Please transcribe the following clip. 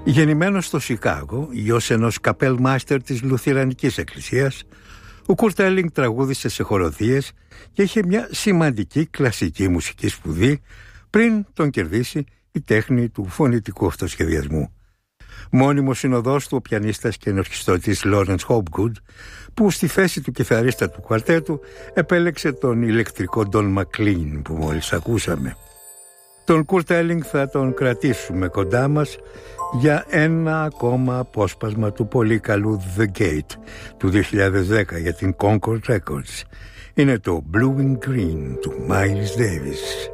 Γεννημένος στο Σικάγο, γιος ενός καπέλμάστερ της Λουθυρανικής Εκκλησίας, ο Κουρτ Έλινγκ τραγούδισε σε χοροδίες και είχε μια σημαντική κλασική μουσική σπουδή πριν τον κερδίσει η τέχνη του φωνητικού αυτοσχεδιασμού. Μόνιμος συνοδός του ο πιανίστας και ενορχιστρωτής Λόρενς Χόπγκουντ, που στη θέση του κιθαρίστα του κουαρτέτου επέλεξε τον ηλεκτρικό Ντον Μακλίν που μόλις ακούσαμε. Τον Κουρτ Έλινγκ θα τον κρατήσουμε κοντά μας για ένα ακόμα απόσπασμα του πολύ καλού The Gate του 2010 για την Concord Records. Είναι το Blue and Green του Miles Davis.